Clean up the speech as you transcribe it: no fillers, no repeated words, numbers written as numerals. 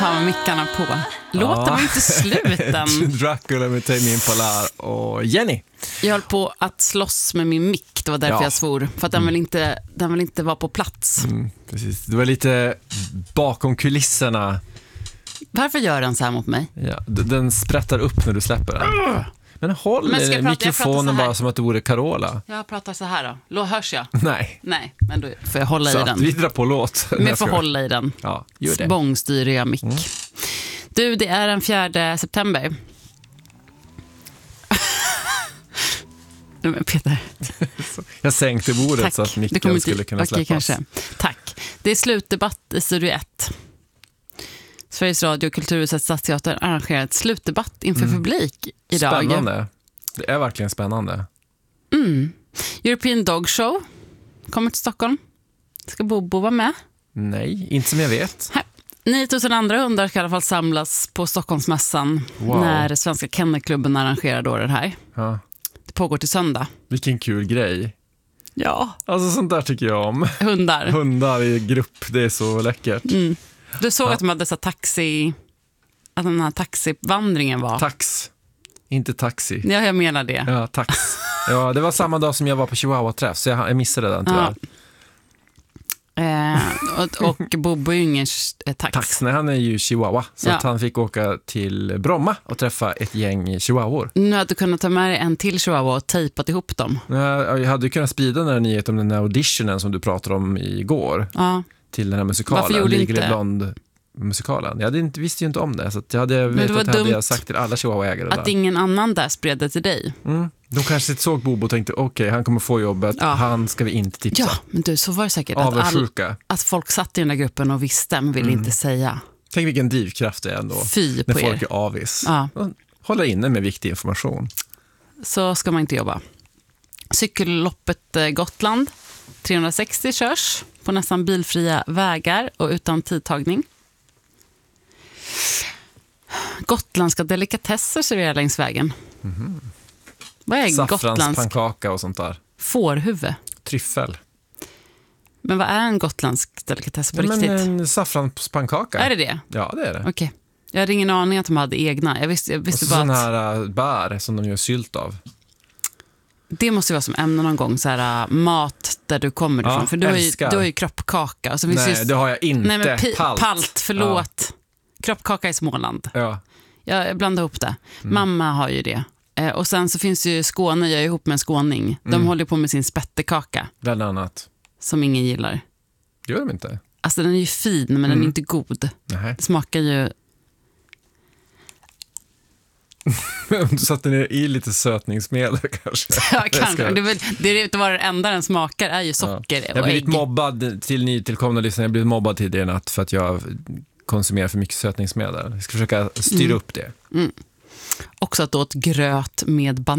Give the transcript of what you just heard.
har man mickarna på. Låten var inte slut än. Dracula med Tame Impala och Jenny. Jag höll på att slåss med min mick. Det var därför jag svor. För att den vill inte vara på plats. Precis. Det var lite bakom kulisserna. Varför gör den så här mot mig? Ja, den sprättar upp när du släpper den. Men håll mikrofonen bara som att det vore Carola. Jag pratar så här då. Hörs jag? Nej, men då får jag hålla i den. Så vi drar på låt. Men jag får hålla i den. Ja, gör det. Bångstyriga mick. Du, det är den 4 september. Men Peter. Jag sänkte bordet. Tack. Så att micken skulle kunna släppas. Kanske. Tack. Det är slutdebatt i Studio 1. Sveriges Radio och Kulturhuset Stadsteater arrangerar ett slutdebatt inför publik idag. Spännande. Det är verkligen spännande. European Dog Show kommer till Stockholm. Ska Bobo vara med? Nej, inte som jag vet. 9000 andra hundar ska i alla fall samlas på Stockholmsmässan när Svenska Kennelklubben arrangerar då det här. Ja. Det pågår till söndag. Vilken kul grej. Ja. Alltså sånt där tycker jag om. Hundar i grupp, det är så läckert. Du såg att de hade så att den här taxivandringen var. Tax, inte taxi. Ja, jag menar det. Ja, tax. Ja, det var samma dag som jag var på Chihuahua-träff, så jag missade den tyvärr. Och Bobo är ju ingen tax. Nej, han är ju chihuahua. Så att han fick åka till Bromma och träffa ett gäng chihuahuor. Nu hade du kunnat ta med dig en till chihuahua och tejpat ihop dem. Jag hade ju kunnat sprida den här nyheten om den här auditionen som du pratade om igår. Ja. Till den här musikalen. Varför gjorde inte Blond-musikalen. Jag visste ju inte om det. Så att jag hade jag sagt till alla chihuahua-ägare att där. Ingen annan där spred det till dig. De kanske såg Bobo och tänkte okej, han kommer få jobbet. Han ska vi inte tipsa. Ja, men du, så var det säkert att folk satt i den där gruppen och visste men ville inte säga. Tänk vilken drivkraft det är ändå. Fy på när folk är avis. Hålla inne med viktig information. Så ska man inte jobba. Cykelloppet Gotland 360 körs på nästan bilfria vägar och utan tidtagning. Gotländska delikatesser serverar längs vägen. Vad är saffranspannkaka och sånt där? Fårhuvud. Tryffel. Men vad är en gotländsk delikatess på riktigt? En saffranspannkaka. Är det? Ja, det är det. Okej. Jag hade ingen aning att de hade egna. Jag visste bara sådana här bär som de gör sylt av. Det måste ju vara som ämne någon gång, så här mat där du kommer ifrån. För du har ju kroppkaka. Och så finns det har jag inte. Nej, men palt, förlåt. Ja. Kroppkaka i Småland. Ja. Jag blandar ihop det. Mamma har ju det. Och sen så finns ju Skåne, jag är ihop med en skåning. De håller på med sin spettekaka. Bland annat. Som ingen gillar. Gör de inte? Alltså den är ju fin, men den är inte god. Nej. Det smakar ju... Du satte ner i lite sötningsmedel kanske. Ja, kanske. Det är inte bara det enda den smakar är ju socker och ägg. Jag har blivit mobbad till nytillkomna lyssnare. Jag har blivit mobbad tidigare natt för att jag konsumerar för mycket sötningsmedel. Jag ska försöka styra upp det. Också att åt gröt med banan.